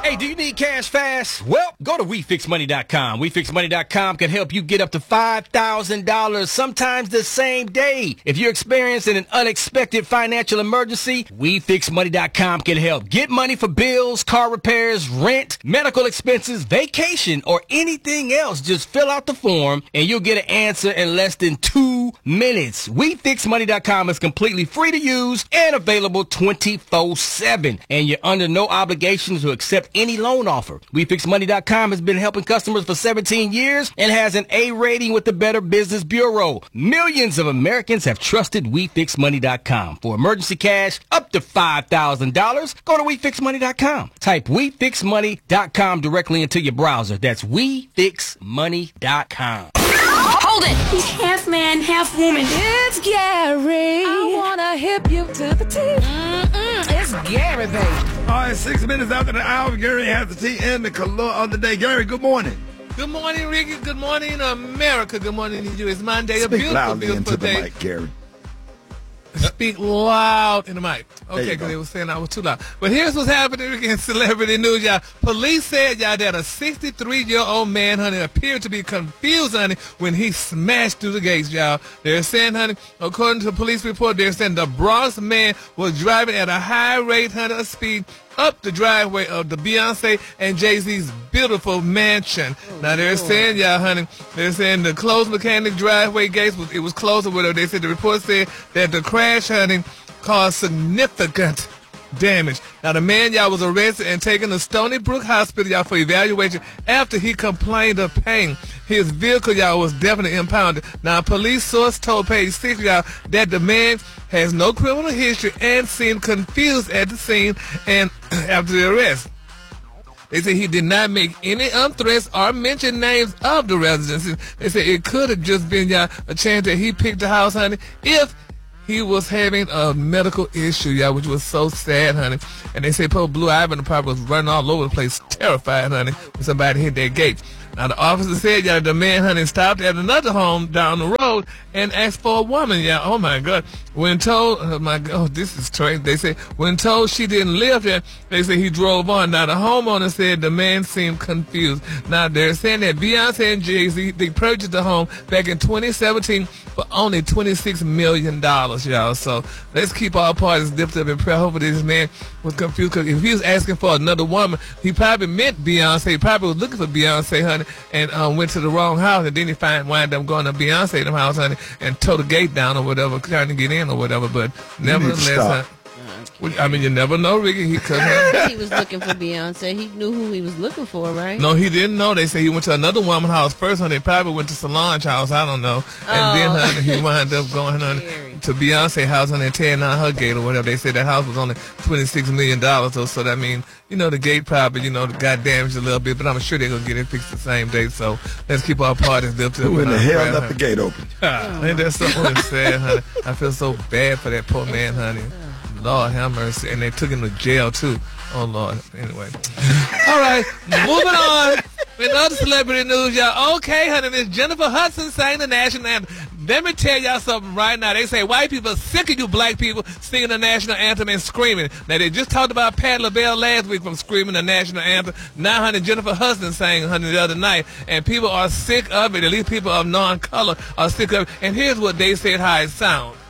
Hey, do you need cash fast? Well, go to WeFixMoney.com. WeFixMoney.com can help you get up to $5,000, sometimes the same day. If you're experiencing an unexpected financial emergency, WeFixMoney.com can help. Get money for bills, car repairs, rent, medical expenses, vacation, or anything else. Just fill out the form and you'll get an answer in less than 2 minutes. WeFixMoney.com is completely free to use and available 24/7. And you're under no obligation to accept any loan offer. WeFixMoney.com has been helping customers for 17 years and has an A rating with the Better Business Bureau. Millions of Americans have trusted WeFixMoney.com. For emergency cash up to $5,000, go to WeFixMoney.com. Type WeFixMoney.com directly into your browser. That's WeFixMoney.com. Hold it! He's half man, half woman. It's Gary. I wanna hip you to the T. It's Gary, baby. All right, 6 minutes after the hour, Gary has the tea and the color of the day. Gary, good morning. Good morning, Ricky. Good morning, America. Good morning to you. It's Monday. Speak a beautiful, loudly beautiful into day. the mic, Gary. Speak loud in the mic. Okay, go. because they were saying I was too loud. But here's what's happening in celebrity news, y'all. Police said, y'all, that a 63-year-old man, honey, appeared to be confused, honey, when he smashed through the gates, y'all. They're saying, honey, according to the police report, they're saying the Bronx man was driving at a high rate, honey, of speed up the driveway of the Beyonce and Jay-Z's beautiful mansion. Now, they're saying, y'all, honey, they're saying the closed mechanic driveway gates, it was closed or whatever. They said the report said that the crash, honey, caused significant damage. Now, the man, y'all, was arrested and taken to Stony Brook Hospital, y'all, for evaluation after he complained of pain. His vehicle, y'all, was definitely impounded. Now, a police source told Page 6, y'all, that the man has no criminal history and seemed confused at the scene and after the arrest. They say he did not make any threats or mention names of the residents. They say it could have just been, y'all, a chance that he picked the house, honey, if he was having a medical issue, y'all, which was so sad, honey. And they say poor Blue Ivan probably was running all over the place, terrified, honey, when somebody hit their gate. Now, the officer said, y'all, the man, honey, stopped at another home down the road and asked for a woman, y'all. Oh, my God. When told, oh, my God, oh, this is strange. They say, when told she didn't live there, they say he drove on. Now, the homeowner said the man seemed confused. Now, they're saying that Beyonce and Jay-Z, they purchased the home back in 2017 for only $26 million, y'all. So, let's keep all parties dipped up in prayer. Hopefully, this man was confused, because if he was asking for another woman, he probably meant Beyonce. He probably was looking for Beyonce, honey, and went to the wrong house, and then he wind up going to Beyonce's house, honey, and tore the gate down or whatever, trying to get in or whatever. But nevertheless, I mean, you never know, Ricky. He was looking for Beyonce. He knew who he was looking for, right? No, he didn't know. They say he went to another woman's house first, honey. They probably went to Solange's house. I don't know. And then, honey, he wound up going, honey, to Beyonce's house, honey, and tearing down her gate or whatever. They said that house was only $26 million. So that means, you know, the gate probably, you know, got damaged a little bit, but I'm sure they're going to get it fixed the same day. So let's keep our parties lifted up. Who in the hell left the gate open? Ain't that something sad, honey? I feel so bad for that poor man, honey. Lord have mercy. And they took him to jail, too. Oh, Lord. Anyway. All right. Moving on. In other celebrity news, y'all. Okay, honey, Miss Jennifer Hudson sang the national anthem. Let me tell y'all something right now. They say white people are sick of you black people singing the national anthem and screaming. Now, they just talked about Pat LaBelle last week from screaming the national anthem. Now, honey, Jennifer Hudson sang, honey, the other night. And people are sick of it. At least people of non-color are sick of it. And here's what they said how it sounds.